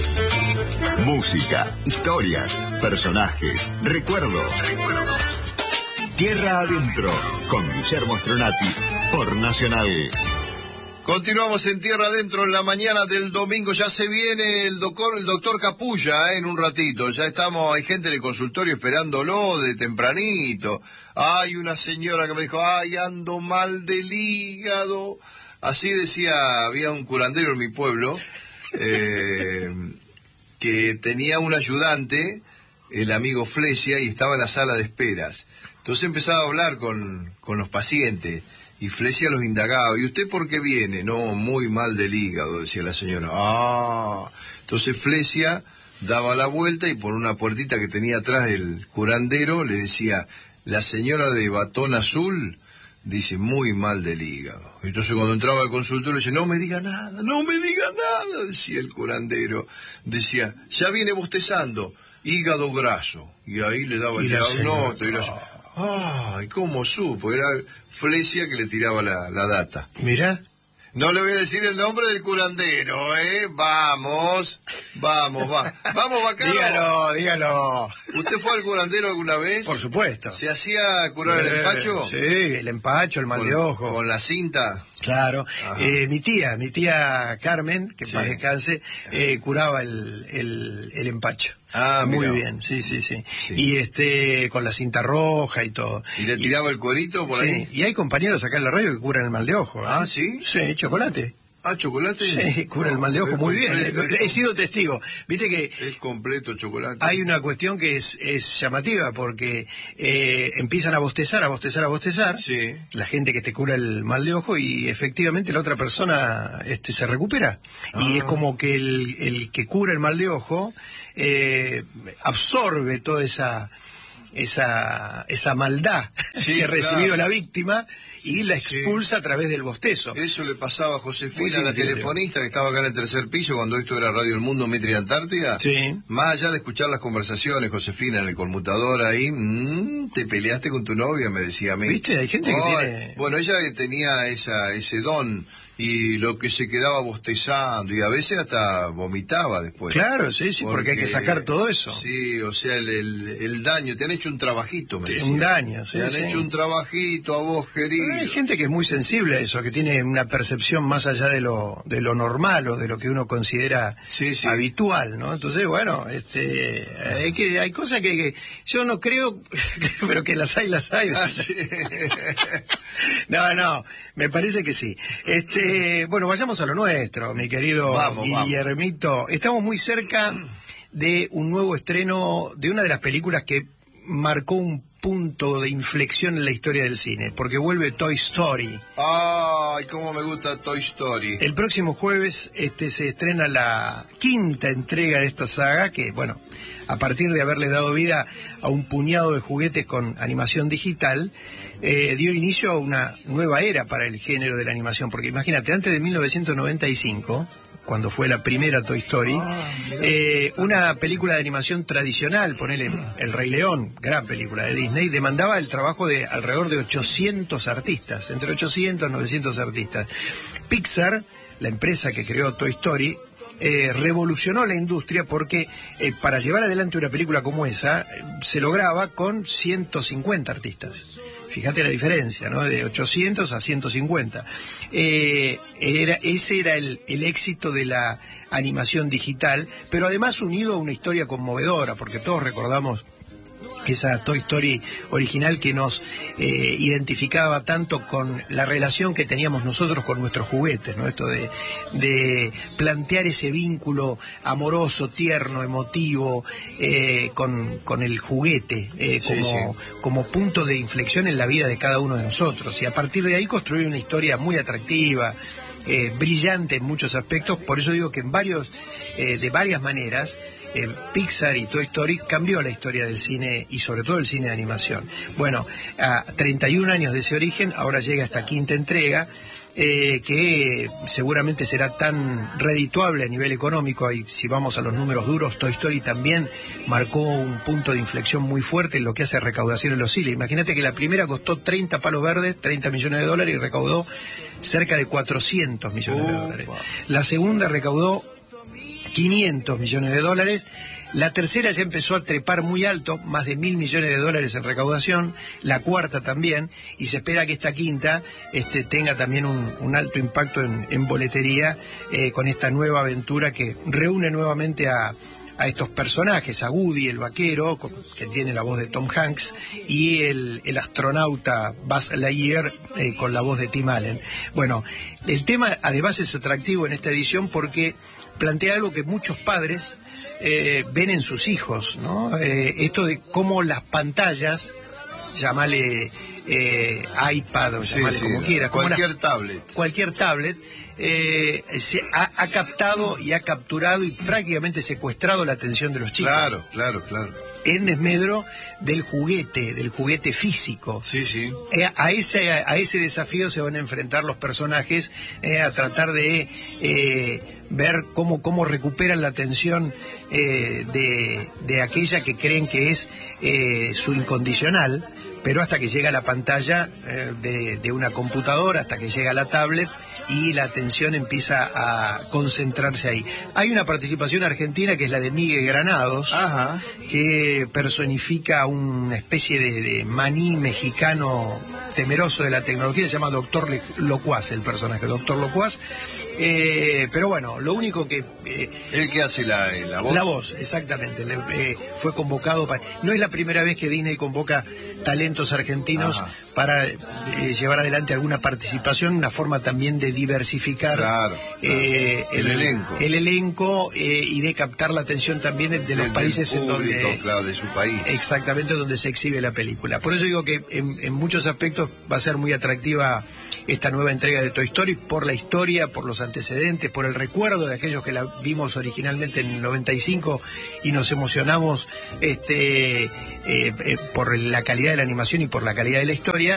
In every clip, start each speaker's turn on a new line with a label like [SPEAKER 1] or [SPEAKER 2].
[SPEAKER 1] Música, historias, personajes, recuerdos. Tierra Adentro, con Guillermo Stronati, por Nacional.
[SPEAKER 2] Continuamos en Tierra Adentro en la mañana del domingo. Ya se viene el doctor Capulla, en un ratito. Ya estamos, hay gente en el consultorio esperándolo de tempranito. Hay una señora que me dijo, ay, ando mal del hígado. Así decía, había un curandero en mi pueblo, que tenía un ayudante, el amigo Flesia, y estaba en la sala de esperas. Entonces empezaba a hablar con los pacientes. Y Flesia los indagaba, ¿y usted por qué viene? No, muy mal del hígado, decía la señora. Entonces Flesia daba la vuelta y por una puertita que tenía atrás del curandero le decía, la señora de batón azul dice, muy mal del hígado. Entonces cuando entraba al consultorio dice, no me diga nada, decía el curandero. Decía, ya viene bostezando, hígado graso. Y ahí le daba el diagnóstico. Ay, ¿cómo supo? Era Flesia que le tiraba la data.
[SPEAKER 3] Mirá.
[SPEAKER 2] No le voy a decir el nombre del curandero, ¿eh? Vamos, bacano.
[SPEAKER 3] Dígalo.
[SPEAKER 2] ¿Usted fue al curandero alguna vez?
[SPEAKER 3] Por supuesto.
[SPEAKER 2] ¿Se hacía curar el empacho?
[SPEAKER 3] Sí, el empacho, el mal de ojo.
[SPEAKER 2] ¿Con la cinta?
[SPEAKER 3] Claro. Mi tía Carmen, que en paz descanse, curaba el empacho. Muy bien, sí. Y con la cinta roja y todo.
[SPEAKER 2] ¿Y le tiraba el cuerito por ahí?
[SPEAKER 3] Y hay compañeros acá en la radio que curan el mal de ojo.
[SPEAKER 2] ¿Sí?
[SPEAKER 3] Sí, chocolate.
[SPEAKER 2] ¿Chocolate?
[SPEAKER 3] Sí, cura el mal de ojo muy bien. He sido testigo. Viste que
[SPEAKER 2] es completo chocolate.
[SPEAKER 3] Hay una cuestión que es llamativa porque empiezan a bostezar.
[SPEAKER 2] Sí.
[SPEAKER 3] La gente que te cura el mal de ojo y efectivamente la otra persona se recupera. Y es como que el que cura el mal de ojo absorbe toda esa maldad que ha recibido la víctima y la expulsa a través del bostezo.
[SPEAKER 2] Eso le pasaba a Josefina, la telefonista que estaba acá en el tercer piso cuando esto era Radio El Mundo, Metri Antártida.
[SPEAKER 3] Sí.
[SPEAKER 2] Más allá de escuchar las conversaciones, Josefina, en el conmutador ahí, te peleaste con tu novia, me decía a mí.
[SPEAKER 3] ¿Viste? Hay gente que tiene...
[SPEAKER 2] Bueno, ella tenía ese don y lo que se quedaba bostezando y a veces hasta vomitaba después.
[SPEAKER 3] Claro, sí, porque hay que sacar todo eso.
[SPEAKER 2] Sí, o sea, el daño, te han hecho un trabajito, me decía.
[SPEAKER 3] Un daño, sí.
[SPEAKER 2] Te han hecho un trabajito a vos, querido.
[SPEAKER 3] Pero hay gente que es muy sensible a eso, que tiene una percepción más allá de lo normal o de lo que uno considera habitual, ¿no? Entonces, bueno, hay cosas que yo no creo, pero que las hay.
[SPEAKER 2] Sí.
[SPEAKER 3] No, me parece que sí. Bueno, vayamos a lo nuestro, mi querido Guillermito. Estamos muy cerca de un nuevo estreno de una de las películas que marcó un punto de inflexión en la historia del cine, porque vuelve Toy Story.
[SPEAKER 2] ¡Ay, cómo me gusta Toy Story!
[SPEAKER 3] El próximo jueves se estrena la quinta entrega de esta saga, que, bueno, a partir de haberle dado vida a un puñado de juguetes con animación digital, dio inicio a una nueva era para el género de la animación, porque imagínate, antes de 1995, cuando fue la primera Toy Story, una película de animación tradicional, ponele El Rey León, gran película de Disney, demandaba el trabajo de alrededor de 800 artistas, entre 800 y 900 artistas. Pixar, la empresa que creó Toy Story, revolucionó la industria porque para llevar adelante una película como esa se lograba con 150 artistas. Fíjate la diferencia, ¿no? De 800 a 150. Ese era el éxito de la animación digital, pero además unido a una historia conmovedora, porque todos recordamos esa Toy Story original que nos identificaba tanto con la relación que teníamos nosotros con nuestros juguetes, ¿no? Esto de plantear ese vínculo amoroso, tierno, emotivo con el juguete como punto de inflexión en la vida de cada uno de nosotros, y a partir de ahí construir una historia muy atractiva, brillante en muchos aspectos. Por eso digo que de varias maneras Pixar y Toy Story cambió la historia del cine y sobre todo el cine de animación. Bueno, a 31 años de ese origen, ahora llega esta quinta entrega, que seguramente será tan redituable a nivel económico. Y si vamos a los números duros, Toy Story también marcó un punto de inflexión muy fuerte en lo que hace recaudación en los cines. Imagínate que la primera costó 30 palos verdes, $30 millones, y recaudó cerca de 400 millones de dólares. La segunda recaudó 500 millones de dólares. La tercera ya empezó a trepar muy alto, más de 1.000 millones de dólares en recaudación, la cuarta también, y se espera que esta quinta tenga también un alto impacto en boletería con esta nueva aventura que reúne nuevamente a estos personajes, a Woody, el vaquero, que tiene la voz de Tom Hanks, y el astronauta Buzz Lightyear con la voz de Tim Allen. Bueno, el tema además es atractivo en esta edición porque plantea algo que muchos padres ven en sus hijos, ¿no? Esto de cómo las pantallas, llámale iPad o llámale como quieras, cualquier tablet se ha captado y ha capturado y prácticamente secuestrado la atención de los chicos.
[SPEAKER 2] Claro.
[SPEAKER 3] En desmedro del juguete físico.
[SPEAKER 2] Sí.
[SPEAKER 3] A ese desafío se van a enfrentar los personajes, a tratar de ver cómo recuperan la atención de aquella que creen que es su incondicional, pero hasta que llega la pantalla de una computadora, hasta que llega la tablet y la atención empieza a concentrarse ahí. Hay una participación argentina que es la de Miguel Granados,
[SPEAKER 2] Ajá.
[SPEAKER 3] que personifica una especie de maní mexicano temeroso de la tecnología, se llama Doctor Locuaz, el personaje, Doctor Locuaz. Pero bueno, lo único que...
[SPEAKER 2] ¿El que hace la voz?
[SPEAKER 3] La voz, exactamente. Fue convocado para... No es la primera vez que Disney convoca talentos argentinos
[SPEAKER 2] Ajá.
[SPEAKER 3] para llevar adelante alguna participación, una forma también de diversificar
[SPEAKER 2] el elenco.
[SPEAKER 3] El elenco y de captar la atención también de los países
[SPEAKER 2] público,
[SPEAKER 3] en donde...
[SPEAKER 2] Claro, de su país.
[SPEAKER 3] Exactamente, donde se exhibe la película. Por eso digo que en muchos aspectos va a ser muy atractiva esta nueva entrega de Toy Story, por la historia, por los antecedentes, por el recuerdo de aquellos que la vimos originalmente en el 95 y nos emocionamos por la calidad de la animación y por la calidad de la historia.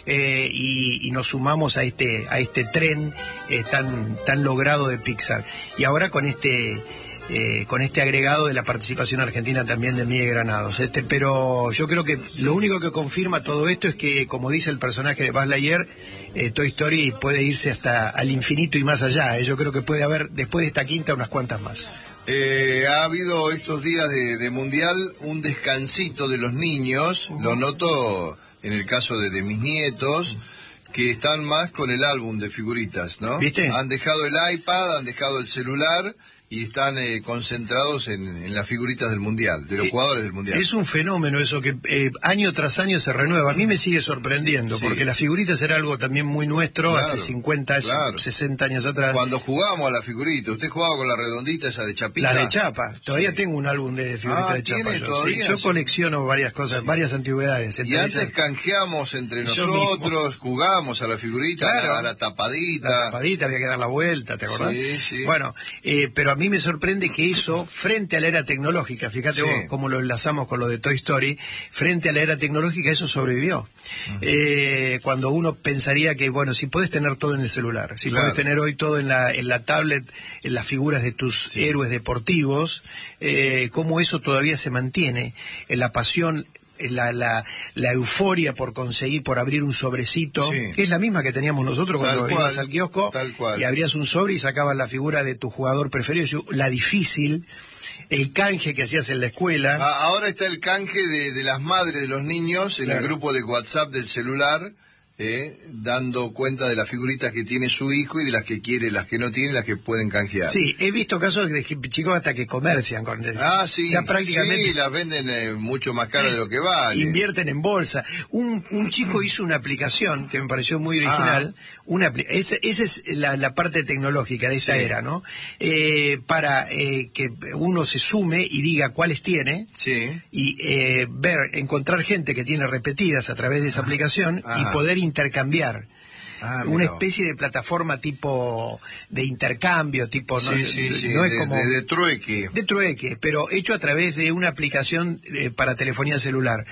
[SPEAKER 3] Y nos sumamos a este tren tan logrado de Pixar. Y ahora con este agregado de la participación argentina también de Miguel Granados. Pero yo creo que lo único que confirma todo esto es que, como dice el personaje de Buzz Lightyear, Toy Story puede irse hasta al infinito y más allá. Yo creo que puede haber, después de esta quinta, unas cuantas más.
[SPEAKER 2] Ha habido estos días de Mundial un descansito de los niños, lo noto en el caso de mis nietos, que están más con el álbum de figuritas, ¿no?
[SPEAKER 3] ¿Viste?
[SPEAKER 2] Han dejado el iPad, han dejado el celular y están concentrados en las figuritas del Mundial, de los jugadores del Mundial.
[SPEAKER 3] Es un fenómeno eso que año tras año se renueva. A mí me sigue sorprendiendo, porque las figuritas era algo también muy nuestro, hace 50, 60 años atrás.
[SPEAKER 2] Cuando jugábamos a la figurita, ¿usted jugaba con la redondita esa de chapita?
[SPEAKER 3] La de chapa. Todavía tengo un álbum de figuritas de chapa. Yo colecciono varias cosas, varias antigüedades.
[SPEAKER 2] Y antes canjeamos entre nosotros, jugábamos a la figurita, a la tapadita.
[SPEAKER 3] La tapadita, había que dar la vuelta, ¿te acordás?
[SPEAKER 2] Sí.
[SPEAKER 3] Bueno, pero a mí me sorprende que eso, frente a la era tecnológica, fíjate vos cómo lo enlazamos con lo de Toy Story, frente a la era tecnológica eso sobrevivió. Cuando uno pensaría que, bueno, si podés tener todo en el celular, si podés tener hoy todo en la tablet, en las figuras de tus héroes deportivos, cómo eso todavía se mantiene, en la pasión, la euforia por conseguir, por abrir un sobrecito, que es la misma que teníamos nosotros cuando ibas al kiosco y abrías un sobre y sacabas la figura de tu jugador preferido, la difícil, el canje que hacías en la escuela.
[SPEAKER 2] Ahora está el canje de las madres de los niños en el grupo de WhatsApp del celular, dando cuenta de las figuritas que tiene su hijo y de las que quiere, las que no tiene, las que pueden canjear.
[SPEAKER 3] Sí, he visto casos de chicos hasta que comercian con eso.
[SPEAKER 2] Sí,
[SPEAKER 3] o sea, prácticamente
[SPEAKER 2] sí, las venden mucho más caras de lo que vale.
[SPEAKER 3] Invierten en bolsa. Un chico hizo una aplicación que me pareció muy original. Esa es la parte tecnológica de esta era, ¿no? Para que uno se sume y diga cuáles tiene y encontrar gente que tiene repetidas a través de esa aplicación y poder intercambiar. Una especie de plataforma tipo de intercambio, tipo no es como
[SPEAKER 2] de trueque.
[SPEAKER 3] De trueque, pero hecho a través de una aplicación para telefonía celular.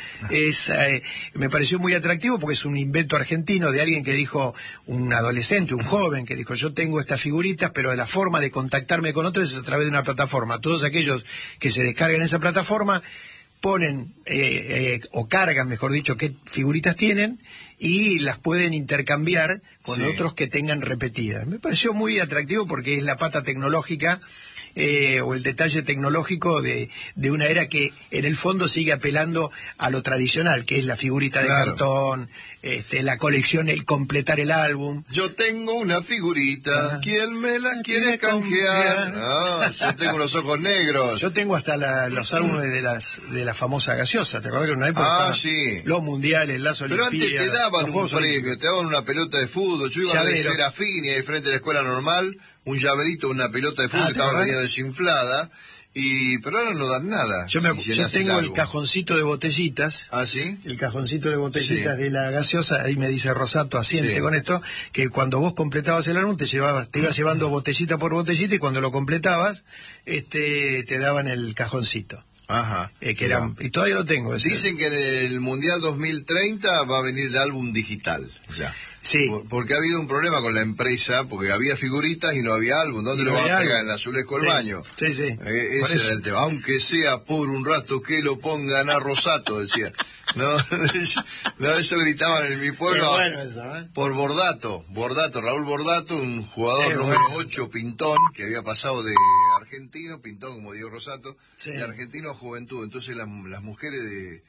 [SPEAKER 3] Me pareció muy atractivo porque es un invento argentino de alguien que dijo, un adolescente, un joven, que dijo, yo tengo estas figuritas, pero la forma de contactarme con otros es a través de una plataforma. Todos aquellos que se descargan esa plataforma ponen o cargan, mejor dicho, qué figuritas tienen y las pueden intercambiar con otros que tengan repetidas. Me pareció muy atractivo porque es la pata tecnológica o el detalle tecnológico de una era que en el fondo sigue apelando a lo tradicional, que es la figurita de cartón, la colección, el completar el álbum.
[SPEAKER 2] Yo tengo una figurita, ¿quién me la quiere canjear? Yo tengo los ojos negros.
[SPEAKER 3] Yo tengo hasta los álbumes de la famosa gaseosa, ¿te acuerdas que en una época
[SPEAKER 2] sí.
[SPEAKER 3] Los mundiales, las olimpiadas?
[SPEAKER 2] Pero antes te daban un premio, te daban una pelota de fútbol. Yo iba a Serafín y ahí frente a la escuela normal, un llaverito, una pelota de fútbol que estaba venida desinflada. Pero ahora no dan nada.
[SPEAKER 3] Yo tengo el cajoncito de botellitas.
[SPEAKER 2] ¿Ah, sí?
[SPEAKER 3] El cajoncito de botellitas de la gaseosa. Ahí me dice Rosato, asiente con esto, que cuando vos completabas el álbum te ibas llevando botellita por botellita, y cuando lo completabas te daban el cajoncito.
[SPEAKER 2] Ajá.
[SPEAKER 3] Y todavía lo tengo.
[SPEAKER 2] Dicen que en el Mundial 2030 va a venir el álbum digital. Ya.
[SPEAKER 3] Sí.
[SPEAKER 2] Porque ha habido un problema con la empresa, porque había figuritas y no había álbum. ¿Dónde lo vas a pegar? En el azulejo del baño.
[SPEAKER 3] Sí.
[SPEAKER 2] Ese era el tema. Aunque sea por un rato que lo pongan a Rosato, decía. No, eso gritaban en mi pueblo.
[SPEAKER 3] Bueno eso,
[SPEAKER 2] por Bordato, Raúl Bordato, un jugador número 8, Pintón, que había pasado de argentino, Pintón como Diego Rosato, de argentino a Juventud. Entonces las mujeres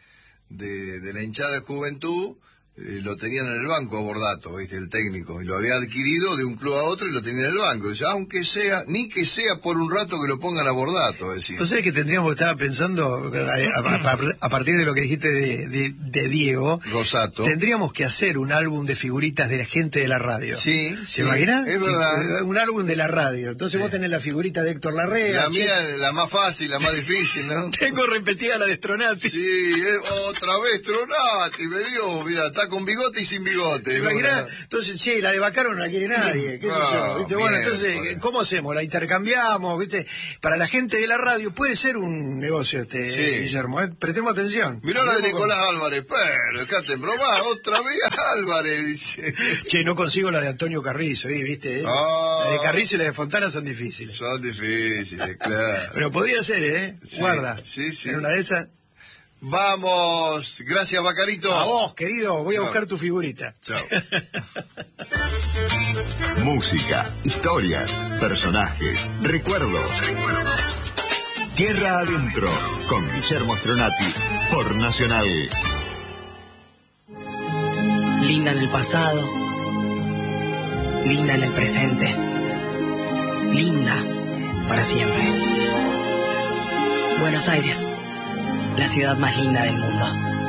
[SPEAKER 2] de la hinchada de Juventud lo tenían en el banco a Bordato, ¿viste? El técnico, y lo había adquirido de un club a otro y lo tenía en el banco. Dice, aunque sea, ni que sea por un rato que lo pongan a Bordato, decía.
[SPEAKER 3] Entonces que tendríamos, estaba pensando, a partir de lo que dijiste de Diego
[SPEAKER 2] Rosato,
[SPEAKER 3] tendríamos que hacer un álbum de figuritas de la gente de la radio.
[SPEAKER 2] Sí,
[SPEAKER 3] ¿Se imagina?
[SPEAKER 2] Es verdad.
[SPEAKER 3] Un álbum de la radio. Entonces vos tenés la figurita de Héctor Larrea.
[SPEAKER 2] La mía, la más fácil, la más difícil, ¿no?
[SPEAKER 3] Tengo repetida la de Stronati.
[SPEAKER 2] Sí, otra vez Stronati, me dio, mira, está con bigote y sin bigote.
[SPEAKER 3] ¿Imaginás? Entonces, la de Bacaro no la quiere nadie, qué sé yo, ¿viste? Bueno, entonces, ¿cómo hacemos? ¿La intercambiamos? ¿Viste? Para la gente de la radio puede ser un negocio Guillermo, prestemos atención.
[SPEAKER 2] Mirá la de Nicolás Álvarez, pero dejate en broma, otra vez Álvarez, dice.
[SPEAKER 3] Che, no consigo la de Antonio Carrizo, ¿viste? La de Carrizo y la de Fontana son difíciles.
[SPEAKER 2] Son difíciles, claro.
[SPEAKER 3] Pero podría ser, Guarda.
[SPEAKER 2] Sí.
[SPEAKER 3] En una de esas.
[SPEAKER 2] Vamos, gracias Bacarito.
[SPEAKER 3] A vos, querido, voy a buscar tu figurita.
[SPEAKER 2] Chao.
[SPEAKER 1] Música, historias, personajes, recuerdos. Tierra Adentro, con Guillermo Stronati, por Nacional.
[SPEAKER 4] Linda en el pasado, linda en el presente, linda para siempre. Buenos Aires, la ciudad más linda del mundo.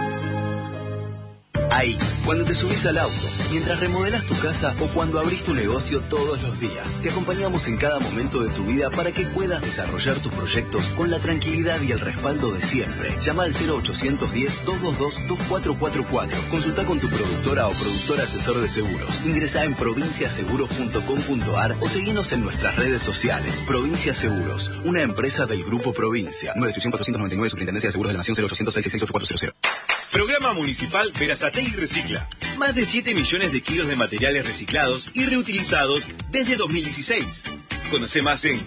[SPEAKER 5] Ahí, cuando te subís al auto, mientras remodelas tu casa o cuando abrís tu negocio todos los días, te acompañamos en cada momento de tu vida para que puedas desarrollar tus proyectos con la tranquilidad y el respaldo de siempre. Llama al 0810-222-2444. Consulta con tu productora o productor asesor de seguros. Ingresá en provinciaseguros.com.ar o seguinos en nuestras redes sociales. Provincia Seguros, una empresa del Grupo Provincia. 98499, Superintendencia de Seguros de la Nación, 0800-666-8400.
[SPEAKER 6] Programa Municipal Berazategui Recicla. Más de 7 millones de kilos de materiales reciclados y reutilizados desde 2016. Conoce más en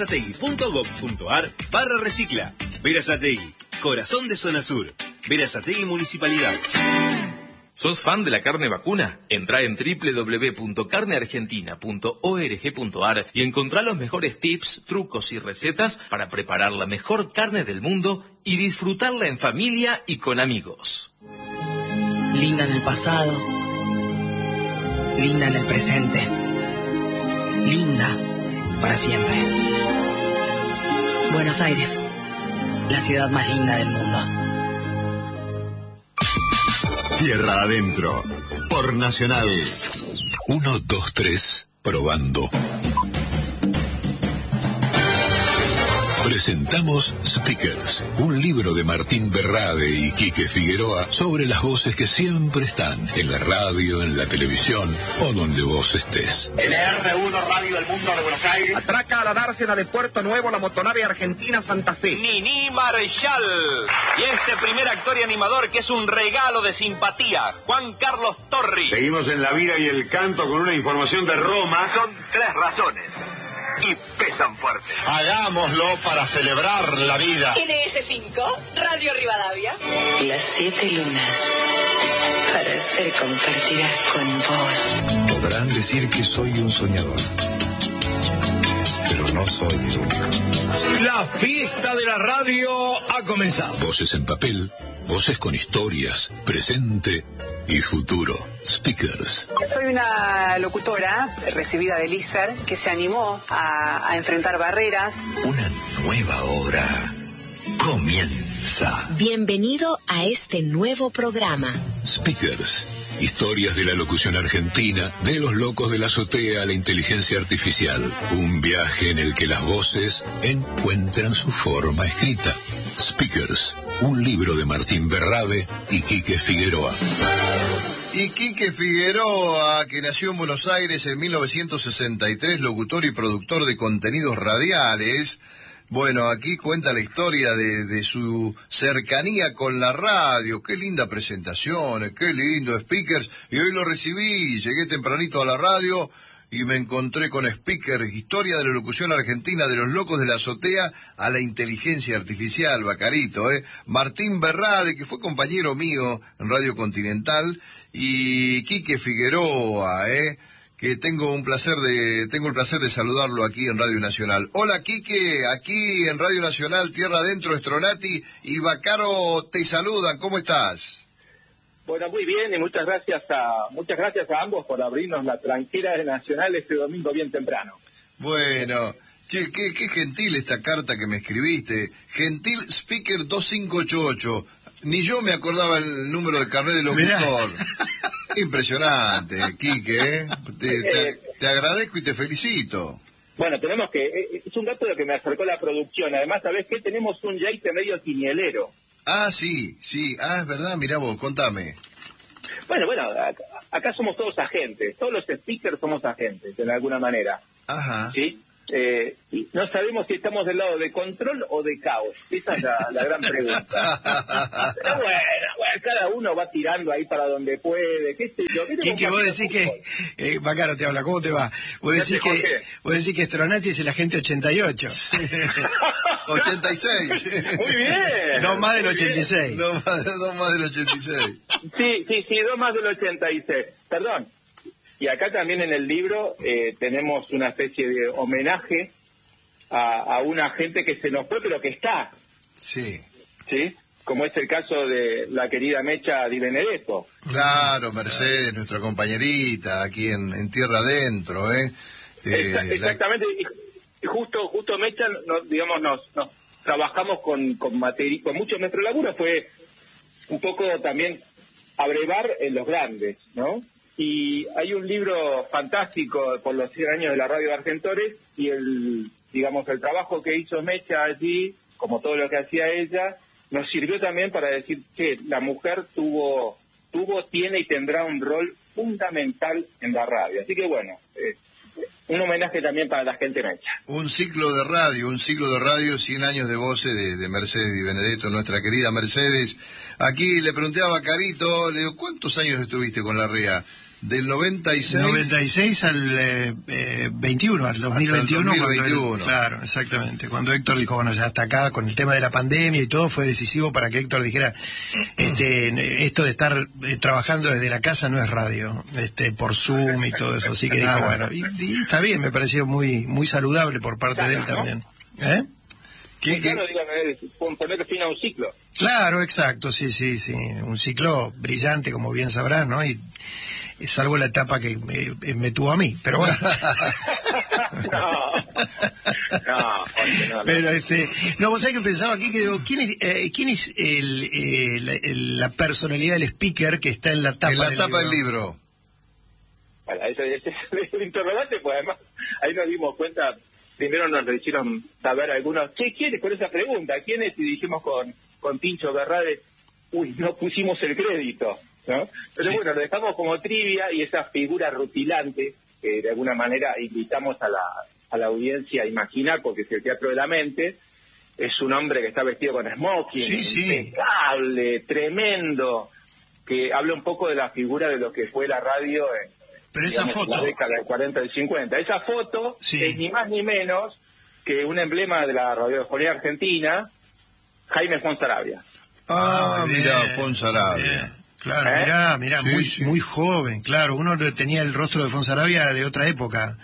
[SPEAKER 6] berazategui.gov.ar/recicla. Berazategui, corazón de Zona Sur. Berazategui Municipalidad.
[SPEAKER 7] ¿Sos fan de la carne vacuna? Entrá en www.carneargentina.org.ar y encontrá los mejores tips, trucos y recetas para preparar la mejor carne del mundo y disfrutarla en familia y con amigos.
[SPEAKER 4] Linda en el pasado, linda en el presente, linda para siempre. Buenos Aires, la ciudad más linda del mundo.
[SPEAKER 1] Tierra Adentro, por Nacional.
[SPEAKER 8] 1, 2, 3, probando. Presentamos Speakers, un libro de Martín Berrade y Quique Figueroa sobre las voces que siempre están en la radio, en la televisión o donde vos estés.
[SPEAKER 9] LR1 Radio del Mundo de Buenos Aires.
[SPEAKER 10] Atraca a la dársena de Puerto Nuevo la motonave argentina Santa Fe.
[SPEAKER 11] Nini Marshall. Y este primer actor y animador que es un regalo de simpatía, Juan Carlos Torri.
[SPEAKER 9] Seguimos en la vida y el canto con una información de Roma.
[SPEAKER 11] Son 3 razones. Y pesan fuerte.
[SPEAKER 9] Hagámoslo para celebrar la vida.
[SPEAKER 12] NS5, Radio Rivadavia.
[SPEAKER 13] Las 7 lunas para ser compartidas con vos.
[SPEAKER 8] Podrán decir que soy un soñador, pero
[SPEAKER 14] no soy el único.
[SPEAKER 15] La fiesta de la radio ha comenzado.
[SPEAKER 8] Voces en papel, voces con historias, presente y futuro. Speakers.
[SPEAKER 16] Soy una locutora recibida del ISER que se animó a enfrentar barreras.
[SPEAKER 1] Una nueva hora comienza.
[SPEAKER 17] Bienvenido a este nuevo programa.
[SPEAKER 8] Speakers. Historias de la locución argentina, de los locos de la azotea a la inteligencia artificial. Un viaje en el que las voces encuentran su forma escrita. Speakers, un libro de Martín Berrade y Quique Figueroa.
[SPEAKER 2] Y Quique Figueroa, que nació en Buenos Aires en 1963, locutor y productor de contenidos radiales. Bueno, aquí cuenta la historia de su cercanía con la radio. Qué linda presentación, qué lindo, Speakers. Y hoy lo recibí, llegué tempranito a la radio y me encontré con Speakers, historia de la locución argentina, de los locos de la azotea a la inteligencia artificial, Bacarito, Martín Berrade, que fue compañero mío en Radio Continental, y Quique Figueroa, que tengo el placer de saludarlo aquí en Radio Nacional. Hola, Quique, aquí en Radio Nacional, Tierra Adentro, Stronati y Bacaro te saludan. ¿Cómo estás?
[SPEAKER 10] Bueno, muy bien, y muchas gracias a ambos por abrirnos la tranquera de Nacional este domingo bien temprano.
[SPEAKER 2] Bueno, che, qué gentil esta carta que me escribiste. Gentil Speaker 2588. Ni yo me acordaba el número de carnet de locutor. Impresionante, Quique, te agradezco y te felicito.
[SPEAKER 10] Bueno, tenemos que, es un dato de que me acercó la producción, además, ¿sabés qué? Tenemos un Jake medio quinielero.
[SPEAKER 2] Ah, sí, es verdad, mirá vos, contame.
[SPEAKER 10] Bueno, acá somos todos agentes, todos los speakers somos agentes, de alguna manera.
[SPEAKER 2] Ajá.
[SPEAKER 10] ¿Sí? Y no sabemos si estamos del lado de control o de caos. Esa es la gran pregunta. Pero bueno, cada uno va tirando ahí para donde puede. ¿Qué sé yo?
[SPEAKER 3] ¿Qué vos decís que... Bacaro te habla, ¿cómo te va? Vos decís que Stronati es el agente 88.
[SPEAKER 2] 86.
[SPEAKER 10] Muy bien.
[SPEAKER 3] 2 más del 86.
[SPEAKER 2] 2 más del 86.
[SPEAKER 10] Sí, 2 más del 86. Perdón. Y acá también en el libro tenemos una especie de homenaje a una gente que se nos fue, pero que está.
[SPEAKER 2] Sí.
[SPEAKER 10] ¿Sí? Como es el caso de la querida Mecha Di Benedetto.
[SPEAKER 2] Claro, Mercedes, nuestra compañerita, aquí en Tierra Adentro,
[SPEAKER 10] Exactamente. Y justo Mecha, nos trabajamos con mucho. Nuestro laburo fue un poco también abrevar en los grandes, ¿no? Y hay un libro fantástico por los 100 años de la radio de Argentores y el trabajo que hizo Mecha allí, como todo lo que hacía ella, nos sirvió también para decir que la mujer tiene y tendrá un rol fundamental en la radio. Así que bueno, un homenaje también para la gente Mecha.
[SPEAKER 2] Un ciclo de radio, 100 años de voces de Mercedes Di Benedetto, nuestra querida Mercedes. Aquí le pregunté a Bacarito, le digo, ¿cuántos años estuviste con la REA? Del 96
[SPEAKER 3] al 21, al 2021.
[SPEAKER 2] 2021.
[SPEAKER 3] Claro, exactamente. Cuando Héctor dijo, bueno, ya está acá con el tema de la pandemia y todo, fue decisivo para que Héctor dijera, esto de estar trabajando desde la casa no es radio, por Zoom y todo eso. Así que dijo, bueno, y está bien, me pareció muy, muy saludable por parte de él también.
[SPEAKER 10] Poner fin a un ciclo.
[SPEAKER 3] Claro, exacto, sí. Un ciclo brillante, como bien sabrás, ¿no? Y salvo la etapa que me tuvo a mí, pero bueno.
[SPEAKER 10] No.
[SPEAKER 3] Pero no, vos sabés que pensaba aquí que digo, ¿quién es la personalidad del speaker que está en la tapa
[SPEAKER 2] del libro?
[SPEAKER 10] Bueno, ese es el interrogante, pues además ahí nos dimos cuenta, primero nos lo hicieron saber algunos, ¿quién es con esa pregunta? ¿Quién es? Y dijimos con Tincho Berrade, no pusimos el crédito, ¿no? Pero bueno, lo dejamos como trivia y esa figura rutilante que de alguna manera invitamos a la audiencia a imaginar, porque es el teatro de la mente, es un hombre que está vestido con smoking, impecable, tremendo, que habla un poco de la figura de lo que fue la radio
[SPEAKER 3] Pero esa foto,
[SPEAKER 10] la década del 40 y 50. Esa foto es ni más ni menos que un emblema de la radiofonía argentina, Jaime Fonsaravia.
[SPEAKER 2] Mira, Fonsaravia.
[SPEAKER 3] Claro, mirá, muy joven, claro. Uno tenía el rostro de Fonsaravia de otra época.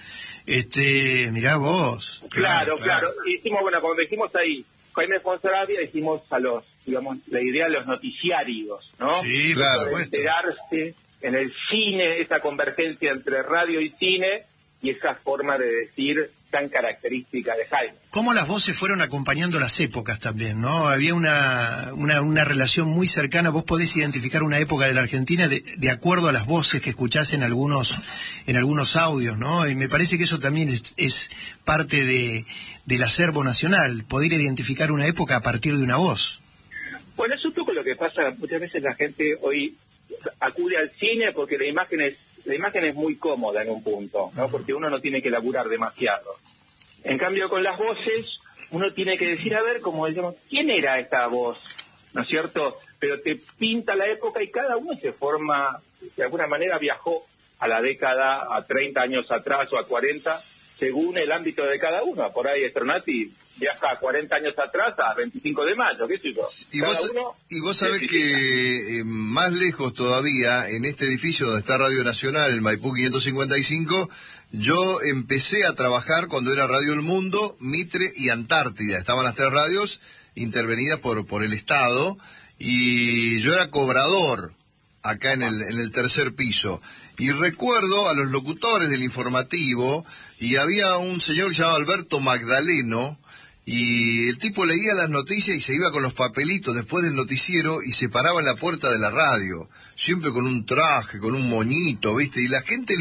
[SPEAKER 3] Mirá vos.
[SPEAKER 10] Claro. Hicimos, bueno, cuando dijimos ahí, Jaime Fonsagrada, hicimos a los, digamos, la idea de los noticiarios, ¿no?
[SPEAKER 3] Sí, claro.
[SPEAKER 10] De enterarse en el cine, esa convergencia entre radio y cine, y esa forma de decir tan característica de Jaime.
[SPEAKER 3] Cómo las voces fueron acompañando las épocas también, ¿no? Había una relación muy cercana. Vos podés identificar una época de la Argentina de acuerdo a las voces que escuchás en algunos audios, ¿no? Y me parece que eso también es parte del acervo nacional, poder identificar una época a partir de una voz.
[SPEAKER 10] Bueno, es un poco lo que pasa. Muchas veces la gente hoy acude al cine porque la imagen es muy cómoda en un punto, ¿no? Porque uno no tiene que laburar demasiado. En cambio, con las voces, uno tiene que decir, a ver, como decimos, ¿quién era esta voz? ¿No es cierto? Pero te pinta la época y cada uno se forma, de alguna manera viajó a la década, a 30 años atrás o a 40, según el ámbito de cada uno. Por ahí Stronati viaja a 40 años atrás a 25 de mayo, ¿qué sé yo?
[SPEAKER 2] Y vos sabés que más lejos todavía, en este edificio donde está Radio Nacional, el Maipú 555, yo empecé a trabajar cuando era Radio El Mundo, Mitre y Antártida. Estaban las tres radios intervenidas por el Estado, y yo era cobrador acá en el tercer piso. Y recuerdo a los locutores del informativo, y había un señor que se llamaba Alberto Magdaleno, y el tipo leía las noticias y se iba con los papelitos después del noticiero y se paraba en la puerta de la radio, siempre con un traje, con un moñito, ¿viste? Y la gente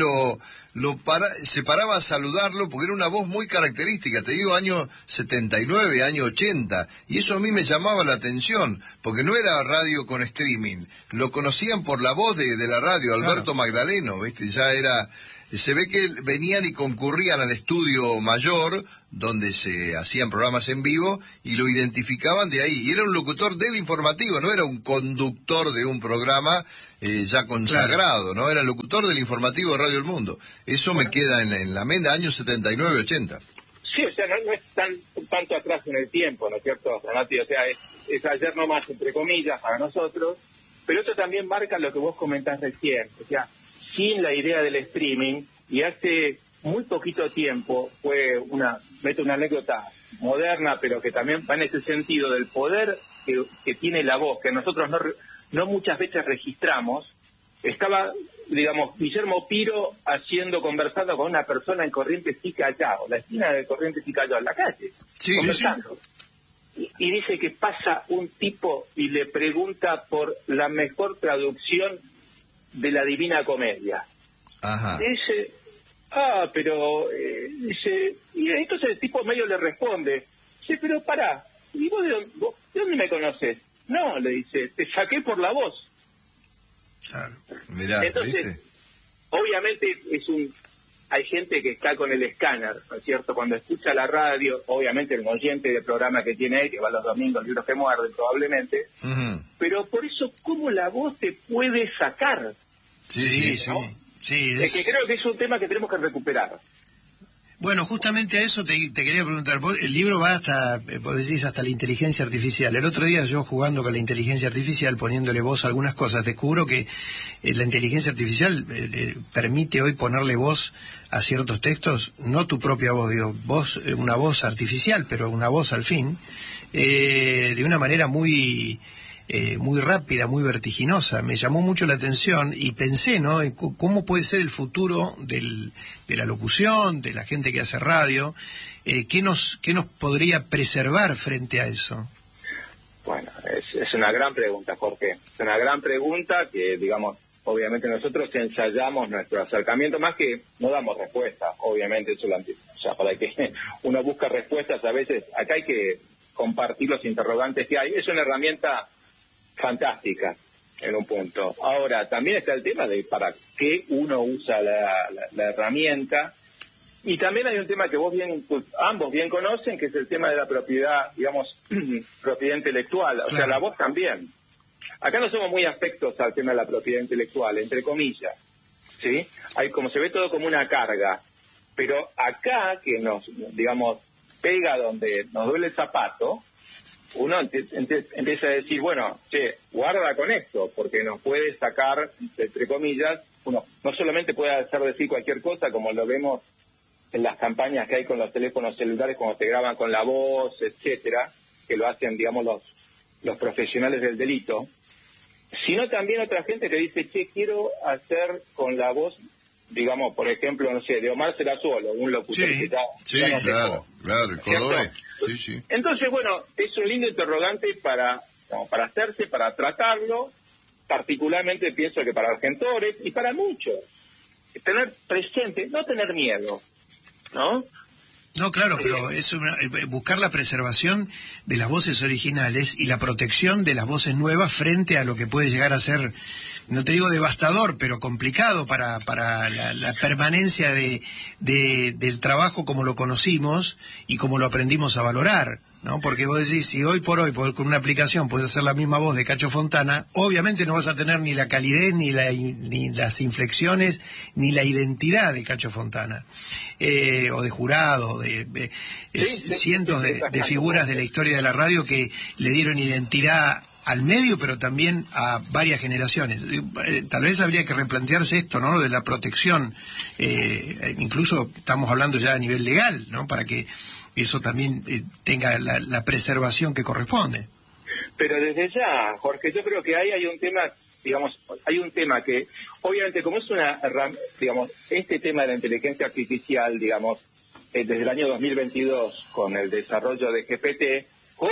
[SPEAKER 2] se paraba a saludarlo porque era una voz muy característica, te digo, año 79, año 80, y eso a mí me llamaba la atención, porque no era radio con streaming, lo conocían por la voz de la radio, Alberto Magdaleno, ¿viste? Ya era... Se ve que venían y concurrían al estudio mayor, donde se hacían programas en vivo, y lo identificaban de ahí. Y era un locutor del informativo, no era un conductor de un programa ya consagrado, ¿no? Era locutor del informativo de Radio El Mundo. Eso me queda en la mente, años 79, 80.
[SPEAKER 10] Sí, o sea, no es tanto atrás en el tiempo, ¿no es cierto, Zanati? O sea, es ayer nomás, entre comillas, para nosotros, pero esto también marca lo que vos comentás recién, o sea, sin la idea del streaming, y hace muy poquito tiempo meto una anécdota moderna, pero que también va en ese sentido del poder que tiene la voz, que nosotros no muchas veces registramos. Estaba, digamos, Guillermo Piro conversando con una persona en Corrientes y Callao, la esquina de Corrientes y Callao, en la calle, conversando. Sí. Y dice que pasa un tipo y le pregunta por la mejor traducción de la Divina Comedia. Ajá. Dice, dice, y entonces el tipo medio le responde, dice, pero pará, ¿y vos de dónde me conoces? No, le dice, te saqué por la voz.
[SPEAKER 2] Claro, mirá,
[SPEAKER 10] entonces, ¿viste? Obviamente hay gente que está con el escáner, ¿no es cierto? Cuando escucha la radio, obviamente el oyente del programa que tiene ahí, que va los domingos, Libros que Muerden, probablemente, pero por eso, ¿cómo la voz te puede sacar?
[SPEAKER 2] Sí.
[SPEAKER 10] Es que creo que es un tema que tenemos que recuperar.
[SPEAKER 3] Bueno, justamente a eso te quería preguntar. El libro va vos decís, hasta la inteligencia artificial. El otro día yo jugando con la inteligencia artificial, poniéndole voz a algunas cosas, descubro que la inteligencia artificial permite hoy ponerle voz a ciertos textos, no tu propia voz, digo, una voz artificial, pero una voz al fin, de una manera muy rápida, muy vertiginosa. Me llamó mucho la atención y pensé, ¿no?, cómo puede ser el futuro de la locución, de la gente que hace radio. ¿Qué nos podría preservar frente a eso?
[SPEAKER 10] Bueno, es una gran pregunta, Jorge. Es una gran pregunta que, digamos, obviamente nosotros ensayamos nuestro acercamiento, más que no damos respuestas, obviamente, o sea, para que uno busca respuestas a veces, acá hay que compartir los interrogantes que hay. Es una herramienta fantástica en un punto. Ahora, también está el tema de para qué uno usa la herramienta, y también hay un tema que ambos bien conocen, que es el tema de la propiedad, digamos, propiedad intelectual, o sea, la voz también. Acá no somos muy afectos al tema de la propiedad intelectual, entre comillas, ¿sí? Hay, como se ve, todo como una carga, pero acá que nos, digamos, pega donde nos duele el zapato, uno empieza a decir, bueno, guarda con esto, porque nos puede sacar, entre comillas, uno no solamente puede hacer decir cualquier cosa, como lo vemos las campañas que hay con los teléfonos celulares cuando te graban con la voz, etcétera, que lo hacen, digamos, los profesionales del delito, sino también otra gente que dice, che, quiero hacer con la voz, digamos, por ejemplo, no sé, de Omar Serazuolo, un locutor que ya no
[SPEAKER 2] claro, el cordobés. Sí.
[SPEAKER 10] Entonces, bueno, es un lindo interrogante para hacerse, para tratarlo, particularmente pienso que para Argentores y para muchos. Tener presente, no tener miedo, ¿no?
[SPEAKER 3] No, claro, pero es buscar la preservación de las voces originales y la protección de las voces nuevas frente a lo que puede llegar a ser, no te digo devastador, pero complicado para la permanencia del trabajo como lo conocimos y como lo aprendimos a valorar, ¿no? Porque vos decís, si hoy por hoy con una aplicación puedes hacer la misma voz de Cacho Fontana, obviamente no vas a tener ni la calidez, ni las inflexiones, ni la identidad de Cacho Fontana, o de Jurado, cientos de figuras de la historia de la radio que le dieron identidad al medio, pero también a varias generaciones. Tal vez habría que replantearse esto, ¿no? De la protección, incluso estamos hablando ya a nivel legal, ¿no? Para que eso también tenga la preservación que corresponde.
[SPEAKER 10] Pero desde ya, Jorge, yo creo que ahí hay un tema, digamos, que obviamente como es digamos, este tema de la inteligencia artificial, digamos, desde el año 2022 con el desarrollo de GPT,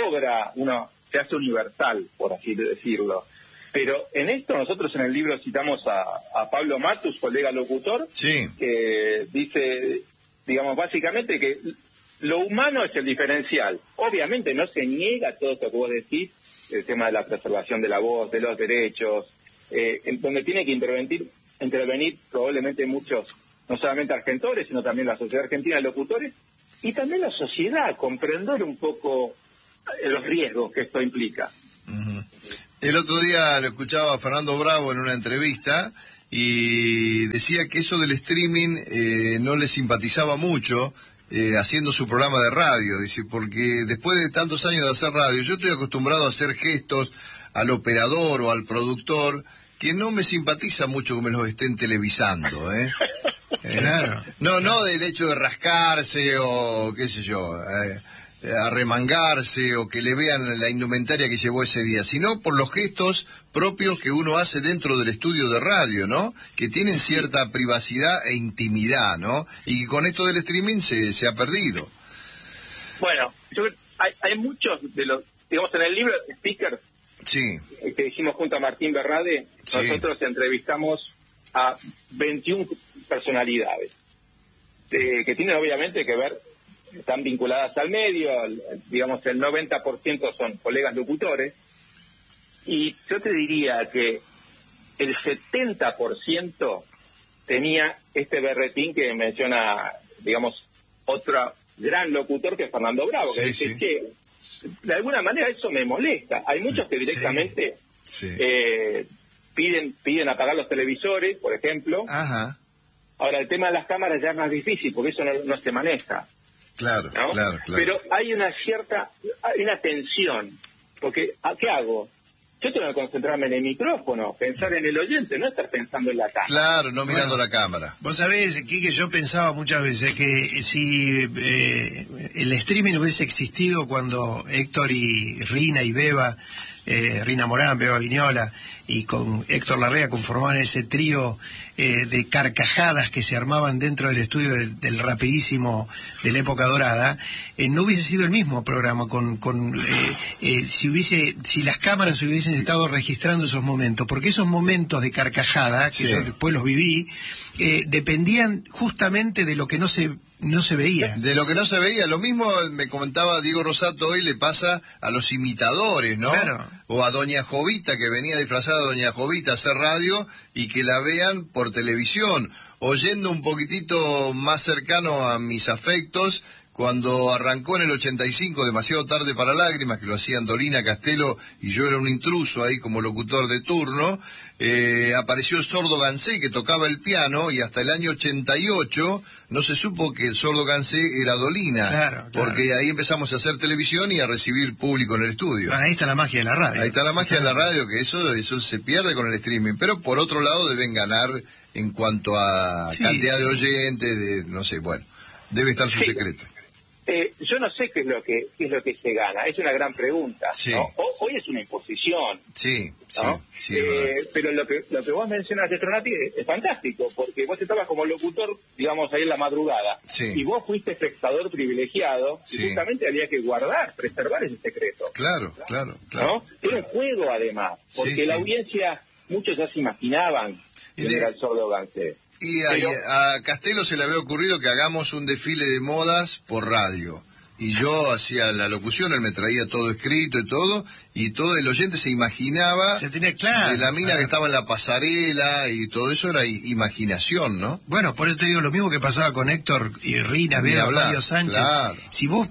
[SPEAKER 10] se hace universal, por así decirlo. Pero en esto nosotros en el libro citamos a Pablo Matus, colega locutor, que dice, digamos, básicamente que lo humano es el diferencial. Obviamente no se niega todo esto que vos decís, el tema de la preservación de la voz, de los derechos, donde tiene que intervenir probablemente muchos, no solamente argentores, sino también la sociedad argentina de locutores, y también la sociedad, comprender un poco los riesgos que esto implica.
[SPEAKER 2] Uh-huh. El otro día lo escuchaba a Fernando Bravo en una entrevista y decía que eso del streaming no le simpatizaba mucho, haciendo su programa de radio, dice, porque después de tantos años de hacer radio, yo estoy acostumbrado a hacer gestos al operador o al productor que no me simpatiza mucho que me los estén televisando,
[SPEAKER 3] Claro.
[SPEAKER 2] No del hecho de rascarse o qué sé yo, arremangarse o que le vean la indumentaria que llevó ese día, sino por los gestos propios que uno hace dentro del estudio de radio, ¿no? Que tienen cierta privacidad e intimidad, ¿no? Y con esto del streaming se ha perdido.
[SPEAKER 10] Bueno, hay muchos de los, digamos, en el libro Speakers, que hicimos junto a Martín Berrade, nosotros entrevistamos a 21 personalidades que tienen obviamente que ver, están vinculadas al medio, digamos el 90% son colegas locutores, y yo te diría que el 70% tenía este berretín que menciona, digamos, otro gran locutor que es Fernando Bravo, que dice que de alguna manera eso me molesta. Hay muchos que directamente piden apagar los televisores, por ejemplo.
[SPEAKER 2] Ajá.
[SPEAKER 10] Ahora, el tema de las cámaras ya es más difícil, porque eso no se maneja.
[SPEAKER 2] Claro,
[SPEAKER 10] ¿no?
[SPEAKER 2] claro.
[SPEAKER 10] Pero hay una tensión, porque ¿qué hago? Yo tengo que concentrarme en el micrófono, pensar en el oyente, no estar pensando en la cámara.
[SPEAKER 2] Claro, no mirando la cámara.
[SPEAKER 3] Vos sabés, Quique, yo pensaba muchas veces que si el streaming hubiese existido cuando Héctor y Rina y Beba, Rina Morán, Beba Viñola, y con Héctor Larrea conformaban ese trío de carcajadas que se armaban dentro del estudio del Rapidísimo de la época dorada, no hubiese sido el mismo programa si las cámaras hubiesen estado registrando esos momentos, porque esos momentos de carcajada, que yo después los viví, dependían justamente de lo que no se veía.
[SPEAKER 2] De lo que no se veía. Lo mismo me comentaba Diego Rosato, hoy le pasa a los imitadores, ¿no?
[SPEAKER 3] Claro.
[SPEAKER 2] O a Doña Jovita, que venía disfrazada de Doña Jovita a hacer radio y que la vean por televisión. Oyendo un poquitito más cercano a mis afectos, cuando arrancó en el 85, Demasiado tarde para lágrimas, que lo hacían Dolina Castelo y yo era un intruso ahí como locutor de turno, apareció el Sordo Gansé, que tocaba el piano, y hasta el año 88 no se supo que el Sordo Gansé era Dolina,
[SPEAKER 3] claro.
[SPEAKER 2] Porque ahí empezamos a hacer televisión y a recibir público en el estudio.
[SPEAKER 3] Bueno, ahí está la magia de la radio.
[SPEAKER 2] Ahí está la magia de la radio, que eso se pierde con el streaming, pero por otro lado deben ganar en cuanto a cantidad de oyentes, no sé, bueno. Debe estar su secreto.
[SPEAKER 10] Yo no sé qué es lo que se gana, es una gran pregunta.
[SPEAKER 2] Sí.
[SPEAKER 10] ¿No? Hoy es una imposición.
[SPEAKER 2] Sí,
[SPEAKER 10] ¿no?
[SPEAKER 2] sí,
[SPEAKER 10] pero lo que vos mencionas, Stronati, es fantástico, porque vos estabas como locutor, digamos, ahí en la madrugada, y vos fuiste espectador privilegiado, y justamente había que preservar ese secreto.
[SPEAKER 2] Claro.
[SPEAKER 10] ¿No? Era un juego, además, porque la audiencia, muchos ya se imaginaban quién era el Sordo Gansé.
[SPEAKER 2] Y a Castelo se le había ocurrido que hagamos un desfile de modas por radio. Y yo hacía la locución, él me traía todo escrito y todo el oyente se imaginaba de la mina que estaba en la pasarela, y todo eso era imaginación, ¿no?
[SPEAKER 3] Bueno, por eso te digo lo mismo que pasaba con Héctor y Rina, Vega, Mario Sánchez. Claro. Si vos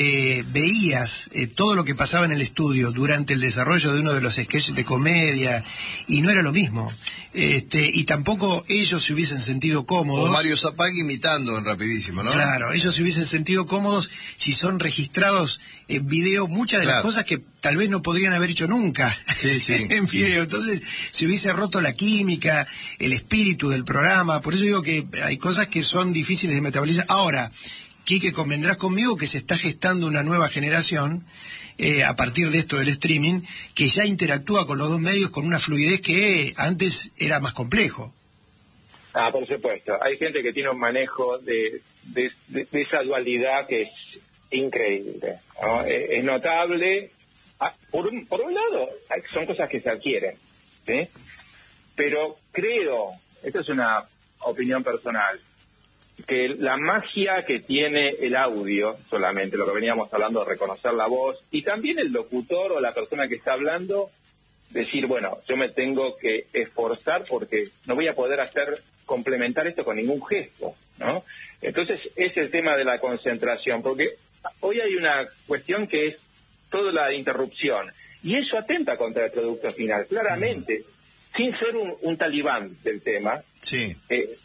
[SPEAKER 3] veías todo lo que pasaba en el estudio durante el desarrollo de uno de los sketches de comedia, y no era lo mismo. Y tampoco ellos se hubiesen sentido cómodos.
[SPEAKER 2] O Mario Zapag imitando en Rapidísimo, ¿no?
[SPEAKER 3] Claro, ellos se hubiesen sentido cómodos si son registrados en video muchas de las cosas que tal vez no podrían haber hecho nunca en video. Entonces se hubiese roto la química, el espíritu del programa. Por eso digo que hay cosas que son difíciles de metabolizar. Ahora, Quique, convendrás conmigo que se está gestando una nueva generación a partir de esto del streaming, que ya interactúa con los dos medios con una fluidez que antes era más complejo.
[SPEAKER 10] Por supuesto. Hay gente que tiene un manejo de esa dualidad que es increíble, ¿no? Es notable. Por un lado, son cosas que se adquieren, ¿sí? Pero creo, esto es una opinión personal, que la magia que tiene el audio, solamente lo que veníamos hablando de reconocer la voz, y también el locutor o la persona que está hablando, decir, bueno, yo me tengo que esforzar porque no voy a poder complementar esto con ningún gesto, ¿no? Entonces, es el tema de la concentración, porque hoy hay una cuestión que es toda la interrupción, y eso atenta contra el producto final, claramente. Sin ser un talibán del tema,